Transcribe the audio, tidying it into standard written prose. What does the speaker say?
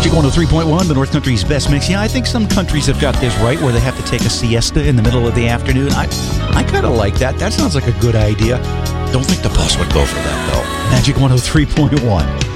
Magic 103.1, the North Country's best mix. Yeah, I think some countries have got this right where they have to take a siesta in the middle of the afternoon. I kind of like that. That sounds like a good idea. Don't think the bus would go for that, though. Magic 103.1.